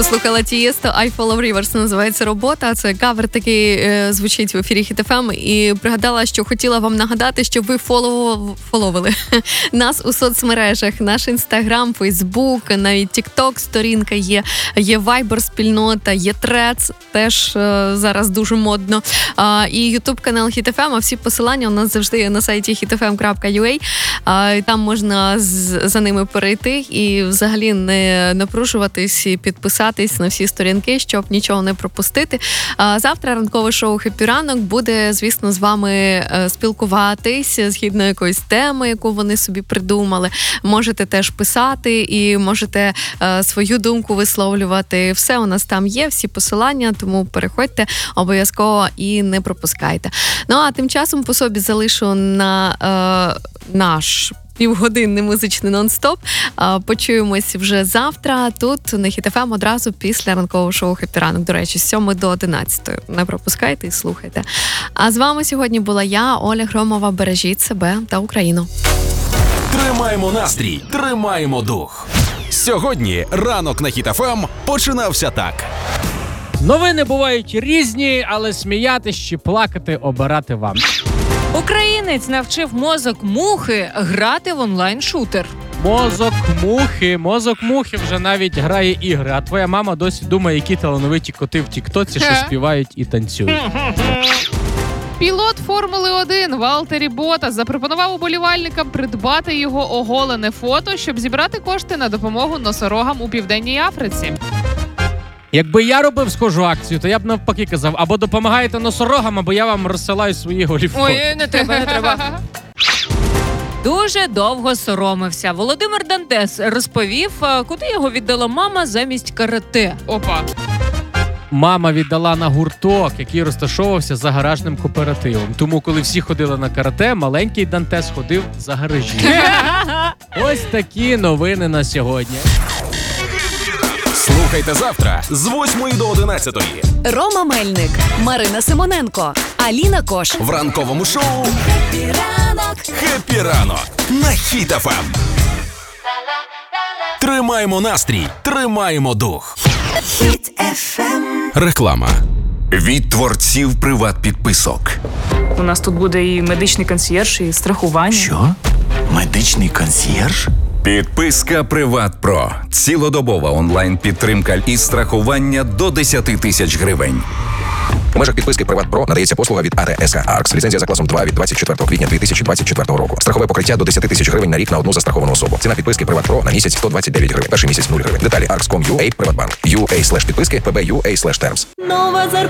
Послухала Тієсто, I Follow Rivers називається робота. Це кавер такий звучить в ефірі Хіт FM. І пригадала, що хотіла вам нагадати, щоб ви фоловили нас у соцмережах. Наш Інстаграм, Фейсбук, навіть Тікток сторінка є Вайбер-спільнота, є Threads, теж зараз дуже модно. І Ютуб канал Хіт FM, а всі посилання у нас завжди є на сайті hitfm.ua. Там можна за ними перейти і взагалі не напружуватись і підписатись на всі сторінки, щоб нічого не пропустити. Завтра ранкове шоу «Хеппі ранок» буде, звісно, з вами спілкуватись згідно якоїсь теми, яку вони собі придумали. Можете теж писати і можете свою думку висловлювати. Все у нас там є, всі посилання, тому переходьте обов'язково і не пропускайте. Ну, а тим часом по собі залишу на наш півгодинний музичний нон-стоп. Почуємось вже завтра тут на Хіт FM одразу після ранкового шоу «Хеппі ранок». До речі, з 7 до 11. Не пропускайте і слухайте. А з вами сьогодні була я, Оля Громова. Бережіть себе та Україну. Тримаємо настрій, тримаємо дух. Сьогодні ранок на Хіт FM починався так. Новини бувають різні, але сміятись чи плакати обирати вам. Українець навчив мозок мухи грати в онлайн-шутер. Мозок мухи вже навіть грає ігри, а твоя мама досі думає, які талановиті коти в тіктоці, що співають і танцюють. Пілот Формули-1 Валтері Ботас запропонував уболівальникам придбати його оголене фото, щоб зібрати кошти на допомогу носорогам у Південній Африці. Якби я робив схожу акцію, то я б навпаки казав, або допомагаєте носорогам, або я вам розсилаю свої голі фото. Ой, не треба. Дуже довго соромився. Володимир Дантес розповів, куди його віддала мама замість карате. Опа. Мама віддала на гурток, який розташовувався за гаражним кооперативом. Тому, коли всі ходили на карате, маленький Дантес ходив за гаражі. Ось такі новини на сьогодні. Слухайте завтра з 8 до 11. Рома Мельник, Марина Симоненко, Аліна Кош. В ранковому шоу «Хеппі ранок». «Хеппі ранок» на Хіт FM. Тримаємо настрій, тримаємо дух. Хіт FM. Реклама. Від творців приват-підписок. У нас тут буде і медичний консьєрж, і страхування. Що? Медичний консьєрж? Підписка «Приват Про». Цілодобова онлайн-підтримка і страхування до 10 тисяч гривень. У межах підписки «Приват Про» надається послуга від АТСК «Аркс». Ліцензія за класом 2 від 24 квітня 2024 року. Страхове покриття до 10 тисяч гривень на рік на одну застраховану особу. Ціна підписки «Приват Про» на місяць 129 гривень. Перший місяць 0 гривень. Деталі arks.com.ua, Приватбанк. UA/підписки, PBUA/terms. Нова зарплата.